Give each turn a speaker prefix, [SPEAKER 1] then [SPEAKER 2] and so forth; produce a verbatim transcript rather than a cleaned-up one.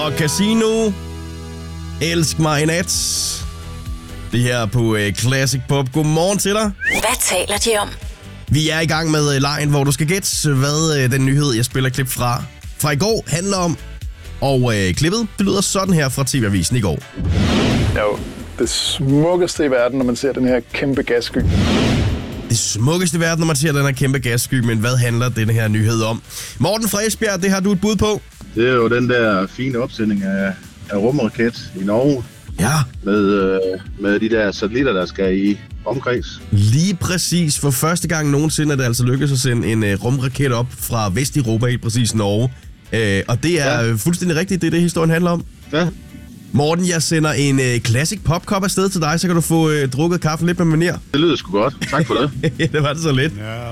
[SPEAKER 1] og Casino. Elsk mig i nat. Det her på uh, Classic Pop. Godmorgen til dig.
[SPEAKER 2] Hvad taler de om?
[SPEAKER 1] Vi er i gang med uh, lejen, hvor du skal gætte, hvad uh, den nyhed, jeg spiller klip fra, fra i går handler om. Og uh, klippet, det lyder sådan her fra T V-avisen i går.
[SPEAKER 3] Det er jo det smukkeste i verden, når man ser den her kæmpe gassky.
[SPEAKER 1] Det smukkeste i verden, når man ser den her kæmpe gassky, men hvad handler den her nyhed om? Morten fra Esbjerg, det har du et bud på.
[SPEAKER 4] Det er jo den der fine opsending af, af rumraket i Norge.
[SPEAKER 1] Ja.
[SPEAKER 4] Med, øh, med de der satellitter, der skal i omkreds.
[SPEAKER 1] Lige præcis. For første gang nogensinde er det altså lykkedes at sende en uh, rumraket op fra Vesteuropa, helt præcis Norge. Uh, og det er ja. fuldstændig rigtigt, det er det, historien handler om.
[SPEAKER 4] Ja.
[SPEAKER 1] Morten, jeg sender en uh, Classic Pop-kop afsted til dig, så kan du få uh, drukket kaffen lidt med manér.
[SPEAKER 4] Det lyder sgu godt. Tak for det.
[SPEAKER 1] Ja, det var det så lidt.
[SPEAKER 5] Ja,